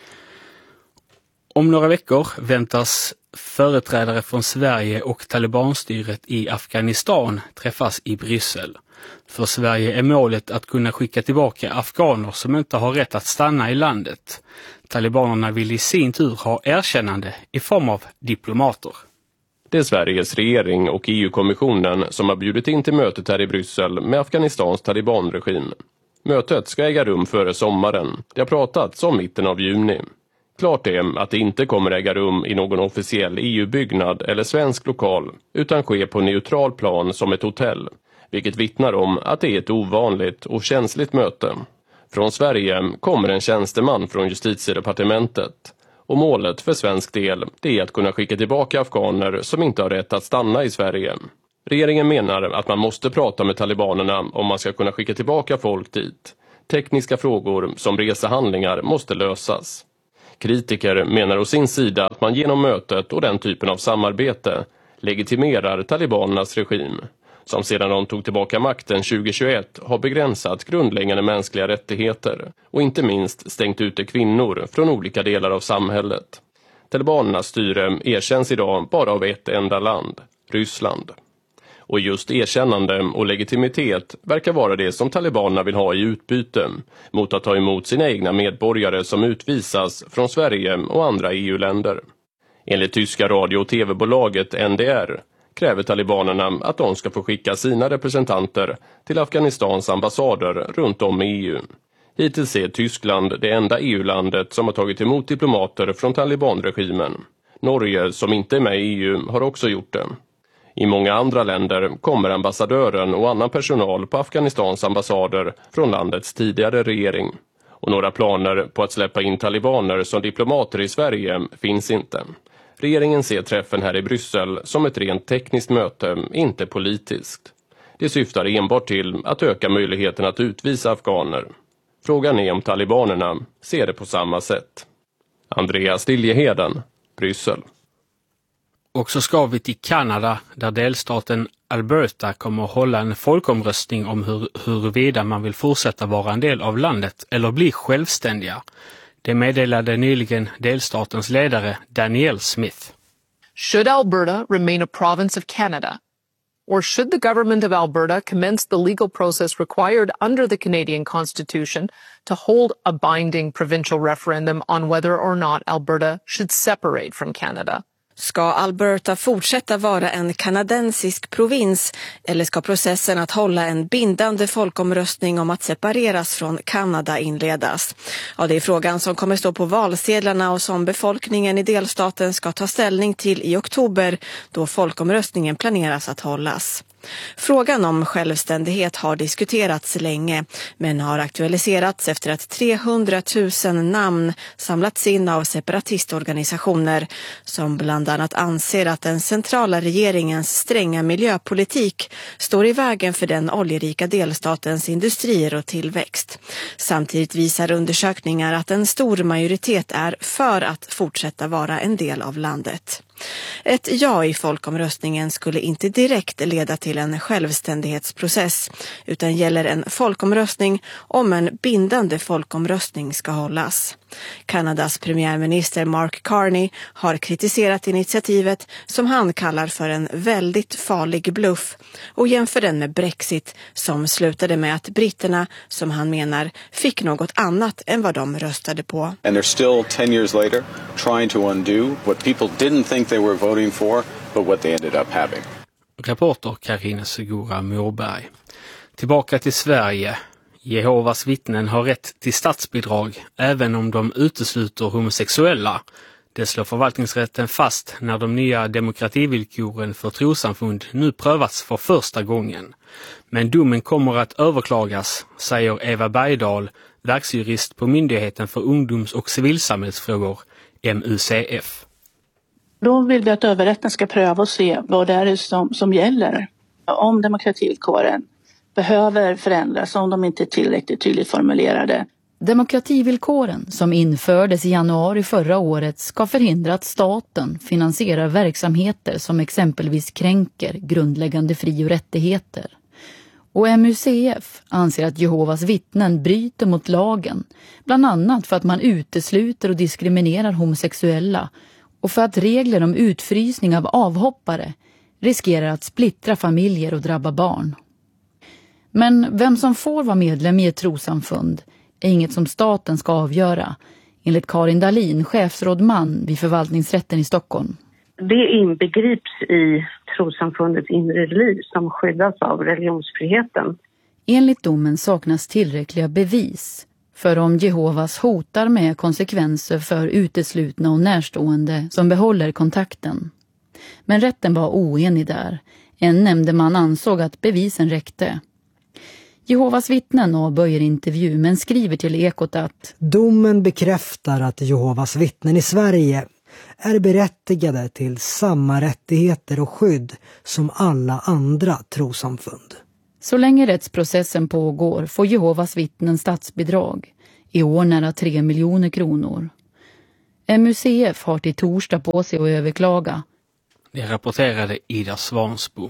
Om några veckor väntas företrädare från Sverige och talibanstyret i Afghanistan träffas i Bryssel. För Sverige är målet att kunna skicka tillbaka afghaner som inte har rätt att stanna i landet. Talibanerna vill i sin tur ha erkännande i form av diplomater. Det är Sveriges regering och E U-kommissionen som har bjudit in till mötet här i Bryssel med Afghanistans talibanregim. Mötet ska äga rum före sommaren. Det har pratats om mitten av juni. Klart är att det inte kommer äga rum i någon officiell E U-byggnad eller svensk lokal, utan ske på neutral plan som ett hotell, vilket vittnar om att det är ett ovanligt och känsligt möte. Från Sverige kommer en tjänsteman från Justitiedepartementet, och målet för svensk del det är att kunna skicka tillbaka afghaner som inte har rätt att stanna i Sverige. Regeringen menar att man måste prata med talibanerna om man ska kunna skicka tillbaka folk dit. Tekniska frågor som resehandlingar måste lösas. Kritiker menar å sin sida att man genom mötet och den typen av samarbete legitimerar talibanernas regim, som sedan de tog tillbaka makten tjugohundratjugoett har begränsat grundläggande mänskliga rättigheter och inte minst stängt ute kvinnor från olika delar av samhället. Talibanernas styre erkänns idag bara av ett enda land, Ryssland. Och just erkännande och legitimitet verkar vara det som talibanerna vill ha i utbyte mot att ta emot sina egna medborgare som utvisas från Sverige och andra E U-länder. Enligt tyska radio- och tv-bolaget N D R kräver talibanerna att de ska få skicka sina representanter till Afghanistans ambassader runt om i E U. Hittills är Tyskland det enda E U-landet som har tagit emot diplomater från talibanregimen. Norge, som inte är med i E U, har också gjort det. I många andra länder kommer ambassadören och annan personal på Afghanistans ambassader från landets tidigare regering. Och några planer på att släppa in talibaner som diplomater i Sverige finns inte. Regeringen ser träffen här i Bryssel som ett rent tekniskt möte, inte politiskt. Det syftar enbart till att öka möjligheten att utvisa afghaner. Frågan är om talibanerna ser det på samma sätt. Andreas Liljeheden, Bryssel. Och så ska vi till Kanada där delstaten Alberta kommer att hålla en folkomröstning om hur, huruvida man vill fortsätta vara en del av landet eller bli självständiga. Det meddelade nyligen delstatens ledare Danielle Smith. Should Alberta remain a province of Canada? Or should the government of Alberta commence the legal process required under the Canadian Constitution to hold a binding provincial referendum on whether or not Alberta should separate from Canada? Ska Alberta fortsätta vara en kanadensisk provins eller ska processen att hålla en bindande folkomröstning om att separeras från Kanada inledas? Ja, det är frågan som kommer stå på valsedlarna och som befolkningen i delstaten ska ta ställning till i oktober då folkomröstningen planeras att hållas. Frågan om självständighet har diskuterats länge men har aktualiserats efter att trehundratusen namn samlats in av separatistorganisationer som bland annat anser att den centrala regeringens stränga miljöpolitik står i vägen för den oljerika delstatens industrier och tillväxt. Samtidigt visar undersökningar att en stor majoritet är för att fortsätta vara en del av landet. Ett ja i folkomröstningen skulle inte direkt leda till en självständighetsprocess utan gäller en folkomröstning om en bindande folkomröstning ska hållas. Kanadas premiärminister Mark Carney har kritiserat initiativet som han kallar för en väldigt farlig bluff och jämför den med Brexit som slutade med att britterna, som han menar, fick något annat än vad de röstade på. And they're still ten years later trying to undo what people didn't think they were voting for but what they ended up having. Reporter Karina Segura Morberg. Tillbaka till Sverige. Jehovas vittnen har rätt till statsbidrag även om de utesluter homosexuella. Det slår förvaltningsrätten fast när de nya demokrativillkoren för trossamfund nu prövats för första gången. Men domen kommer att överklagas, säger Eva Bergdahl, verksjurist på Myndigheten för ungdoms- och civilsamhällsfrågor, M U C F. Då vill vi att överrätten ska pröva och se vad det är som, som gäller. Om demokrativillkoren behöver förändras, om de inte är tillräckligt tydligt formulerade. Demokrativillkoren som infördes i januari förra året ska förhindra att staten finansierar verksamheter som exempelvis kränker grundläggande fri- och rättigheter. Och M U C F anser att Jehovas vittnen bryter mot lagen, bland annat för att man utesluter och diskriminerar homosexuella och för att regler om utfrysning av avhoppare riskerar att splittra familjer och drabba barn. Men vem som får vara medlem i ett trossamfund är inget som staten ska avgöra, enligt Karin Dahlin, chefsrådman vid förvaltningsrätten i Stockholm. det inbegrips i trossamfundets inre liv som skyddas av religionsfriheten. Enligt domen saknas tillräckliga bevis för om Jehovas hotar med konsekvenser för uteslutna och närstående som behåller kontakten. Men rätten var oenig där. En nämndeman ansåg att bevisen räckte. Jehovas vittnen avböjer intervju men skriver till Ekot att domen bekräftar att Jehovas vittnen i Sverige är berättigade till samma rättigheter och skydd som alla andra trossamfund. Så länge rättsprocessen pågår får Jehovas vittnen statsbidrag, i år nära tre miljoner kronor. M U C F har till torsdag på sig att överklaga. Det rapporterade Ida Svansbo.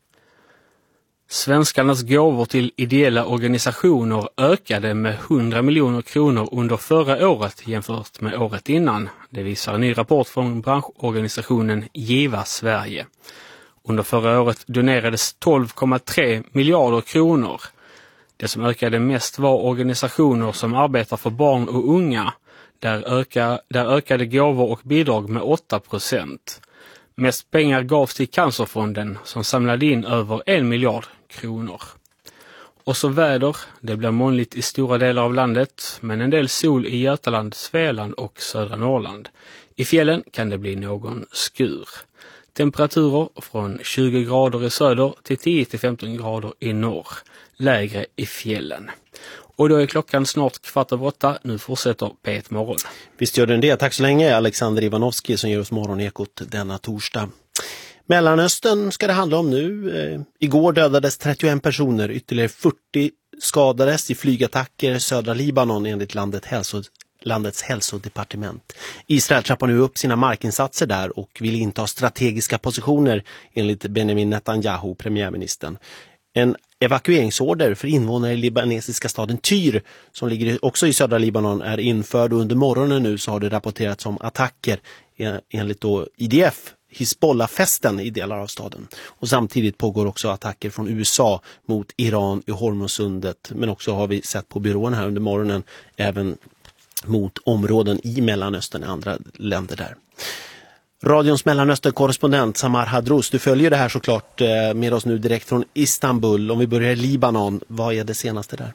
Svenskarnas gåvor till ideella organisationer ökade med hundra miljoner kronor under förra året jämfört med året innan. Det visar en ny rapport från branschorganisationen Giva Sverige. Under förra året donerades tolv komma tre miljarder kronor. Det som ökade mest var organisationer som arbetar för barn och unga. Där, öka, där ökade gåvor och bidrag med åtta procent. Mest pengar gavs till Cancerfonden som samlade in över en miljard kronor. Och så väder, det blir molnigt i stora delar av landet, men en del sol i Götaland, Svealand och södra Norrland. I fjällen kan det bli någon skur. Temperaturer från tjugo grader i söder till tio till femton grader i norr. Lägre i fjällen. Och då är klockan snart kvart över åtta. Nu fortsätter P ett morgon. Visst gör den det. Tack så länge Alexander Ivanovski som ger oss morgonekot denna torsdag. Mellanöstern ska det handla om nu. Eh, igår dödades trettioen personer, ytterligare fyrtio skadades i flygattacker i södra Libanon enligt landet hälso, landets hälsodepartement. Israel trappar nu upp sina markinsatser där och vill inta strategiska positioner enligt Benjamin Netanyahu, premiärministern. En evakueringsorder för invånare i libanesiska staden Tyr som ligger också i södra Libanon är införd och under morgonen nu så har det rapporterats om attacker enligt då I D F, Hizbollah-fästen i delar av staden. Och samtidigt pågår också attacker från U S A mot Iran i Hormuzsundet, men också har vi sett på byrån här under morgonen även mot områden i Mellanöstern och andra länder där. Radions Mellanöstern-korrespondent Samar Hadrous, du följer det här såklart med oss nu direkt från Istanbul. Om vi börjar i Libanon, vad är det senaste där?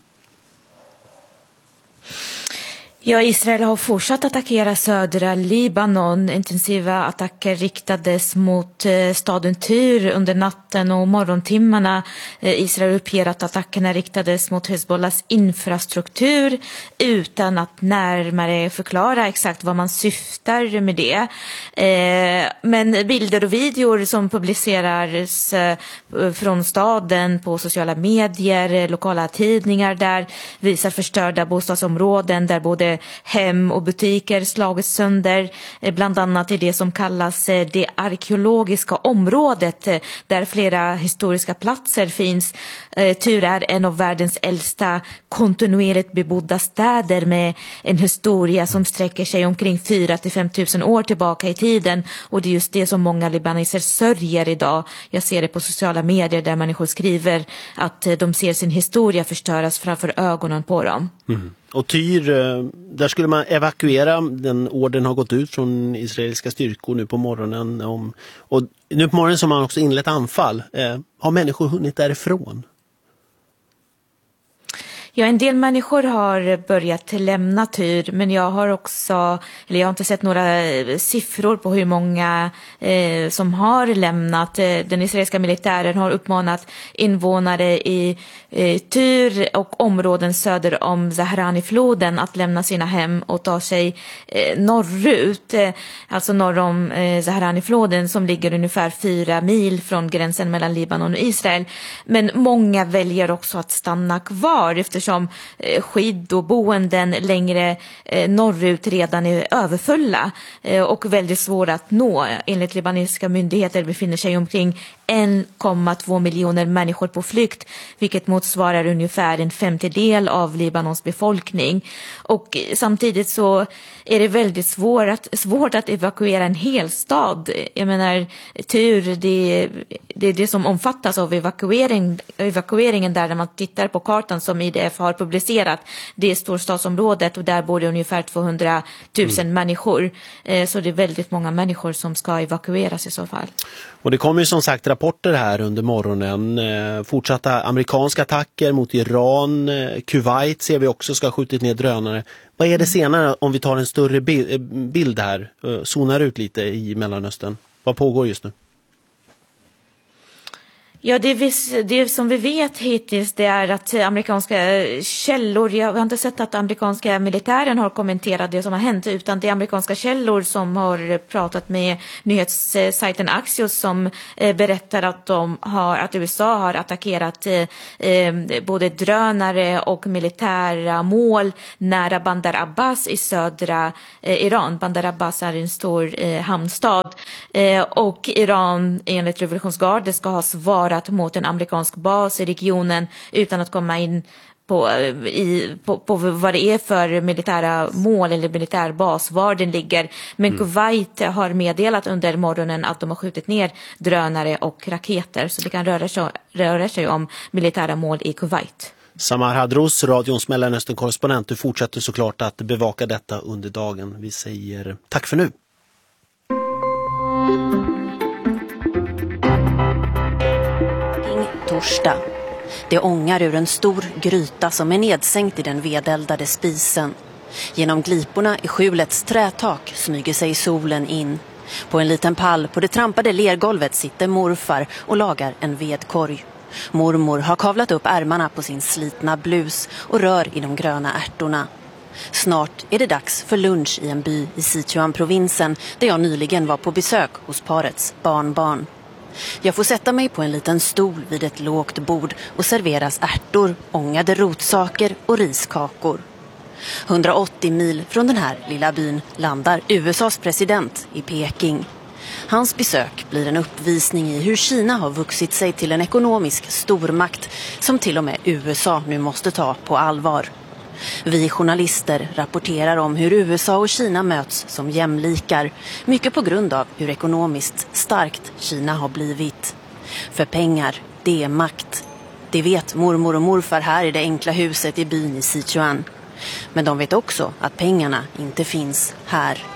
Ja, Israel har fortsatt attackera södra Libanon. Intensiva attacker riktades mot staden Tyr under natten och morgontimmarna. Israel uppger att attackerna riktades mot Hezbollahs infrastruktur utan att närmare förklara exakt vad man syftar med det. Men bilder och videor som publiceras från staden på sociala medier, lokala tidningar där visar förstörda bostadsområden där både hem och butiker slagits sönder, bland annat i det som kallas det arkeologiska området där flera historiska platser finns. Tyr är en av världens äldsta kontinuerligt bebodda städer med en historia som sträcker sig omkring fyra till fem tusen år tillbaka i tiden, och det är just det som många libaneser sörjer idag. Jag ser det på sociala medier där människor skriver att de ser sin historia förstöras framför ögonen på dem. Mm. Och Tyr, där skulle man evakuera, den orden har gått ut från israeliska styrkor nu på morgonen. Om, och nu på morgonen som man också inlett anfall. Eh, har människor hunnit därifrån? Ja, en del människor har börjat lämna Tyr, men jag har också, eller jag har inte sett några siffror på hur många eh, som har lämnat. Den israeliska militären har uppmanat invånare i eh, Tyr och områden söder om Zahrani-floden att lämna sina hem och ta sig eh, norrut, eh, alltså norr om eh, Zahrani-floden som ligger ungefär fyra mil från gränsen mellan Libanon och Israel. Men många väljer också att stanna kvar eftersom som skydd och boenden längre norrut redan är överfulla och väldigt svåra att nå. Enligt libanesiska myndigheter befinner sig omkring en komma två miljoner människor på flykt, vilket motsvarar ungefär en femtedel av Libanons befolkning. Och samtidigt så är det väldigt svårt att, svårt att evakuera en hel stad. Jag menar, tur, det, det är det som omfattas av evakuering, evakueringen där när man tittar på kartan som I D F har publicerat. Det är storstadsområdet och där bor det ungefär tvåhundratusen mm. människor. Så det är väldigt många människor som ska evakueras i så fall. Och det kommer ju som sagt rapporter här under morgonen. Fortsatta amerikanska attacker mot Iran. Kuwait ser vi också ska ha skjutit ner drönare. Vad är det senare om vi tar en större bild här? Zonar ut lite i Mellanöstern. Vad pågår just nu? Ja, det, vis, det som vi vet hittills det är att amerikanska källor, jag har inte sett att amerikanska militären har kommenterat det som har hänt, utan det är amerikanska källor som har pratat med nyhetssajten Axios som eh, berättar att, de har, att U S A har attackerat eh, både drönare och militära mål nära Bandar Abbas i södra eh, Iran. Bandar Abbas är en stor eh, hamnstad eh, och Iran enligt revolutionsgardet ska ha svarat mot en amerikansk bas i regionen utan att komma in på, i, på, på vad det är för militära mål eller militärbas, var den ligger. Men mm. Kuwait har meddelat under morgonen att de har skjutit ner drönare och raketer, så det kan röra sig, röra sig om militära mål i Kuwait. Samar Hadros, radions Mellanöstern-korrespondent, du fortsätter såklart att bevaka detta under dagen. Vi säger tack för nu. Torsdag. Det ångar ur en stor gryta som är nedsänkt i den vedeldade spisen. Genom gliporna i skjulets trätak smyger sig solen in. På en liten pall på det trampade lergolvet sitter morfar och lagar en vedkorg. Mormor har kavlat upp ärmarna på sin slitna blus och rör i de gröna ärtorna. Snart är det dags för lunch i en by i Sichuan-provinsen där jag nyligen var på besök hos parets barnbarn. Jag får sätta mig på en liten stol vid ett lågt bord och serveras ärtor, ångade rotsaker och riskakor. hundraåttio mil från den här lilla byn landar U S A:s president i Peking. Hans besök blir en uppvisning i hur Kina har vuxit sig till en ekonomisk stormakt som till och med U S A nu måste ta på allvar. Vi journalister rapporterar om hur U S A och Kina möts som jämlikar, mycket på grund av hur ekonomiskt starkt Kina har blivit. För pengar, det är makt. Det vet mormor och morfar här i det enkla huset i byn i Sichuan. Men de vet också att pengarna inte finns här.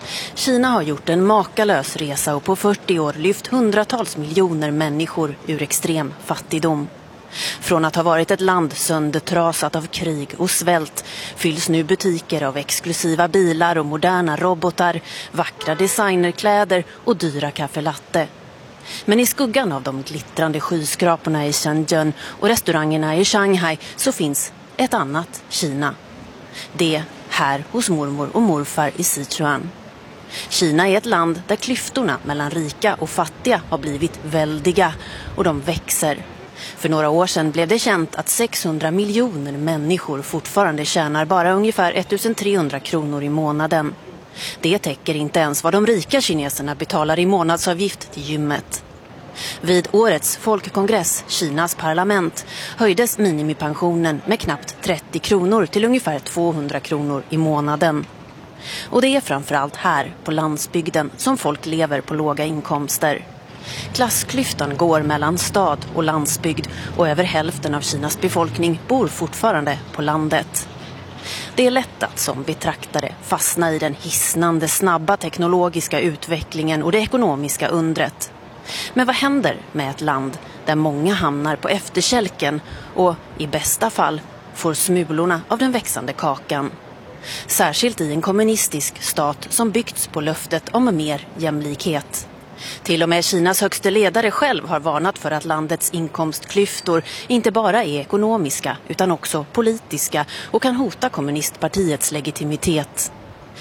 Kina har gjort en makalös resa och på fyrtio år lyft hundratals miljoner människor ur extrem fattigdom. Från att ha varit ett land söndertrasat av krig och svält fylls nu butiker av exklusiva bilar och moderna robotar, vackra designerkläder och dyra kaffelatte. Men i skuggan av de glittrande skyskraporna i Shenzhen och restaurangerna i Shanghai så finns ett annat Kina. Det här hos mormor och morfar i Sichuan. Kina är ett land där klyftorna mellan rika och fattiga har blivit väldiga och de växer. För några år sedan blev det känt att sexhundra miljoner människor fortfarande tjänar bara ungefär ettusentrehundra kronor i månaden. Det täcker inte ens vad de rika kineserna betalar i månadsavgift till gymmet. Vid årets folkkongress, Kinas parlament, höjdes minimipensionen med knappt trettio kronor till ungefär tvåhundra kronor i månaden. Och det är framförallt här på landsbygden som folk lever på låga inkomster. Klassklyftan går mellan stad och landsbygd och över hälften av Kinas befolkning bor fortfarande på landet. Det är lätt att som betraktare fastna i den hisnande snabba teknologiska utvecklingen och det ekonomiska undret. Men vad händer med ett land där många hamnar på efterkälken och i bästa fall får smulorna av den växande kakan? Särskilt i en kommunistisk stat som byggts på löftet om mer jämlikhet. Till och med Kinas högste ledare själv har varnat för att landets inkomstklyftor inte bara är ekonomiska utan också politiska och kan hota kommunistpartiets legitimitet.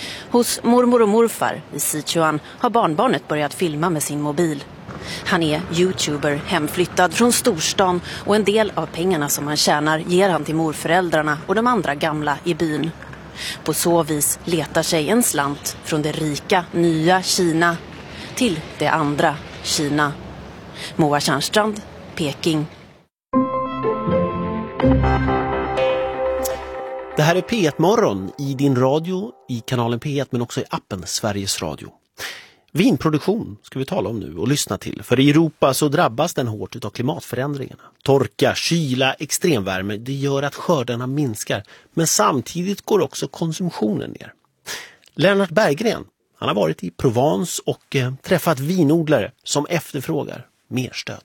Hos mormor och morfar i Sichuan har barnbarnet börjat filma med sin mobil. Han är YouTuber, hemflyttad från storstan och en del av pengarna som han tjänar ger han till morföräldrarna och de andra gamla i byn. På så vis letar sig en slant från det rika, nya Kina till det andra Kina. Moa Tjärnstrand, Peking. Det här är P ett-morgon i din radio, i kanalen P ett men också i appen Sveriges Radio. Vinproduktion ska vi tala om nu och lyssna till. För i Europa så drabbas den hårt av klimatförändringarna. Torka, kyla, extremvärme, det gör att skördarna minskar. Men samtidigt går också konsumtionen ner. Lennart Berggren, han har varit i Provence och eh, träffat vinodlare som efterfrågar mer stöd.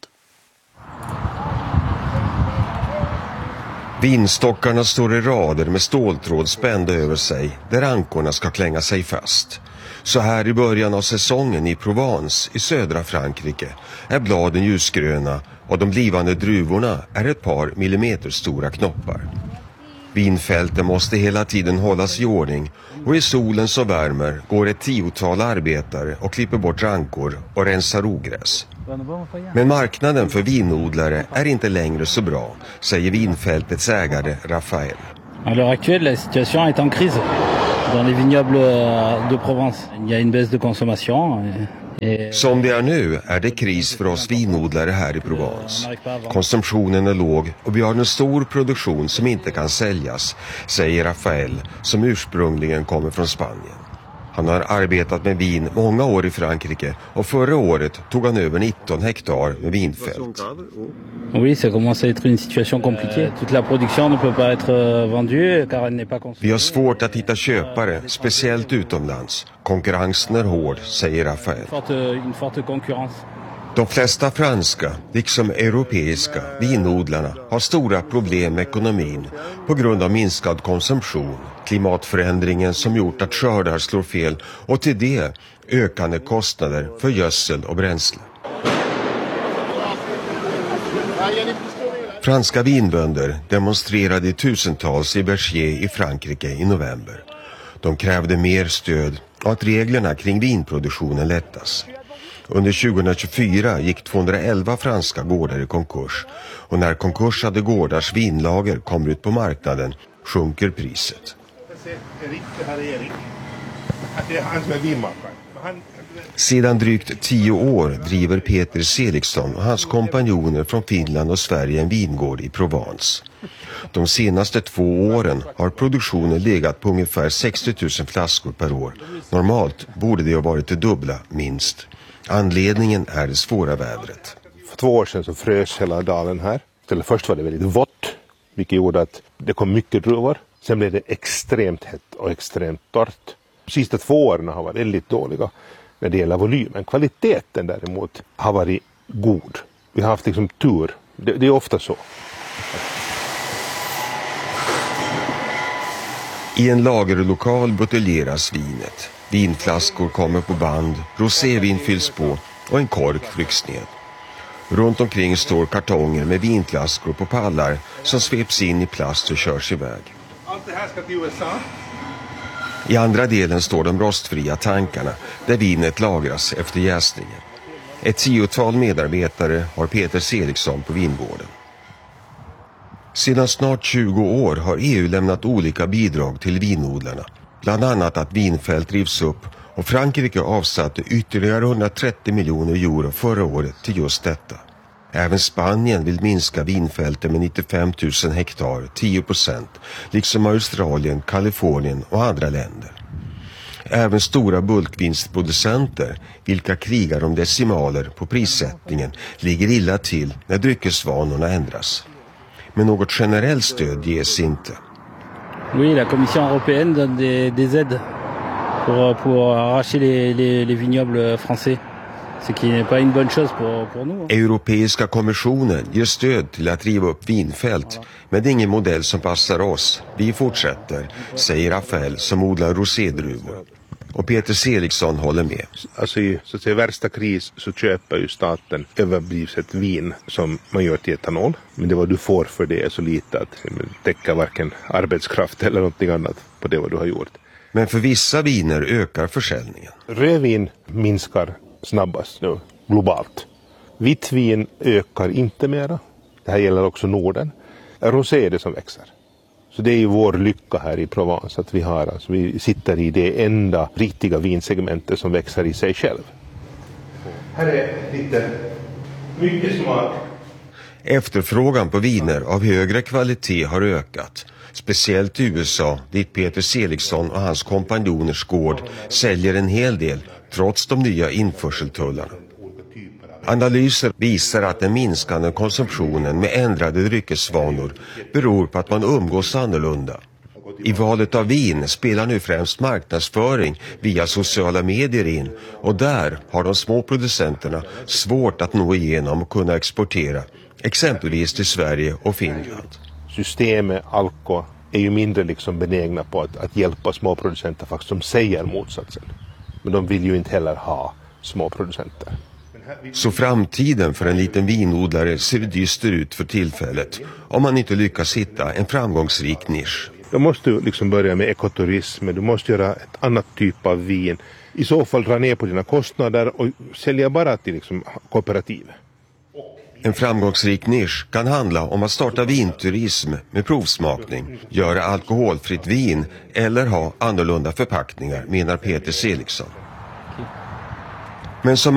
Vinstockarna står i rader med ståltråd spända över sig där rankorna ska klänga sig fast. Så här i början av säsongen i Provence i södra Frankrike är bladen ljusgröna och de blivande druvorna är ett par millimeter stora knoppar. Vinfälten måste hela tiden hållas i ordning och i solen så värmer går ett tiotal arbetare och klipper bort rankor och rensar ogräs. Men marknaden för vinodlare är inte längre så bra, säger vinfältets ägare Raphaël. À l'heure actuelle, la situation est en crise dans les vignobles de Provence. Il y a une baisse de consommation. Som det är nu är det kris för oss vinodlare här i Provence. Konsumtionen är låg och vi har en stor produktion som inte kan säljas, säger Raphaël som ursprungligen kommer från Spanien. Han har arbetat med vin många år i Frankrike och förra året tog han över nitton hektar med vinfält. Oui, ça commence à être une situation compliquée. Toute la production ne peut pas être vendue car elle n'est pas consommée. Vi har svårt att hitta köpare, speciellt utomlands. Konkurrensen är hård, säger Raphaël. Une forte concurrence. De flesta franska, liksom europeiska, vinodlarna har stora problem med ekonomin på grund av minskad konsumtion, klimatförändringen som gjort att skördar slår fel och till det ökande kostnader för gödsel och bränsle. Franska vinbönder demonstrerade i tusentals i Berger i Frankrike i november. De krävde mer stöd och att reglerna kring vinproduktionen lättas. Under tjugohundratjugofyra gick tvåhundraelva franska gårdar i konkurs och när konkursade gårdars vinlager kommer ut på marknaden sjunker priset. Sedan drygt tio år driver Peter Seliksson och hans kompanjoner från Finland och Sverige en vingård i Provence. De senaste två åren har produktionen legat på ungefär sextio tusen flaskor per år. Normalt borde det ha varit det dubbla minst. Anledningen är det svåra vädret. För två år sedan så frös hela dalen här. Eller först var det väldigt vått, vilket gjorde att det kom mycket druvor. Sen blev det extremt hett och extremt torrt. De sista två åren har varit väldigt dåliga när det gäller volymen. Kvaliteten däremot har varit god. Vi har haft liksom tur. Det, det är ofta så. I en lagerlokal buteljeras vinet. Vinflaskor kommer på band, rosévin fylls på och en kork trycks ned. Runt omkring står kartonger med vinflaskor på pallar som sveps in i plast och körs iväg. Allt det här ska till U S A. I andra delen står de rostfria tankarna där vinet lagras efter jäsningen. Ett tiotal medarbetare har Peter Seliksson på vingården. Sedan snart tjugo år har E U lämnat olika bidrag till vinodlarna. Bland annat att vinfält rivs upp och Frankrike avsatte ytterligare hundratrettio miljoner euro förra året till just detta. Även Spanien vill minska vinfälten med nittiofem tusen hektar, tio procent, liksom Australien, Kalifornien och andra länder. Även stora bulkvinstproducenter, vilka krigar om decimaler på prissättningen, ligger illa till när dryckesvanorna ändras. Men något generellt stöd ges inte. Oui, la Commission européenne donne des, des aides pour, pour arracher les, les, les vignobles français. Ce qui n'est pas une bonne chose pour, pour nous. Europeiska kommissionen ger stöd till att riva upp vinfält, men det är ingen modell som passar oss. Vi fortsätter, säger Raphaël som odlar rosédruvor. Och Peter Seliksson håller med. Alltså i så att säga, värsta kris så köper ju staten överblivet vin som man gör till etanol. Men det vad du får för det är så lite att det täcker varken arbetskraft eller någonting annat på det vad du har gjort. Men för vissa viner ökar försäljningen. Rödvin minskar snabbast nu globalt. Vitt vin ökar inte mera. Det här gäller också Norden. Rosé är det som växer. Så det är ju vår lycka här i Provence att vi har, alltså vi sitter i det enda riktiga vinsegmentet som växer i sig själv. Här är lite Mycket smak. Efterfrågan på viner av högre kvalitet har ökat. Speciellt i U S A, dit Peter Seligsson och hans kompanjoners gård säljer en hel del, trots de nya införseltullarna. Analyser visar att den minskande konsumtionen med ändrade dryckesvanor beror på att man umgås annorlunda. I valet av vin spelar nu främst marknadsföring via sociala medier in, och där har de små producenterna svårt att nå igenom och kunna exportera, exempelvis till Sverige och Finland. Systemet, Alko, är ju mindre liksom benägna på att, att hjälpa små producenter faktiskt, som säger motsatsen. Men de vill ju inte heller ha små producenter. Så framtiden för en liten vinodlare ser dyster ut för tillfället om man inte lyckas hitta en framgångsrik nisch. Då måste du liksom börja med ekoturism, du måste göra ett annat typ av vin. I så fall dra ner på dina kostnader och sälja bara till liksom kooperativ. En framgångsrik nisch kan handla om att starta vinturism med provsmakning, göra alkoholfritt vin eller ha annorlunda förpackningar, menar Peter Seligsson. Men som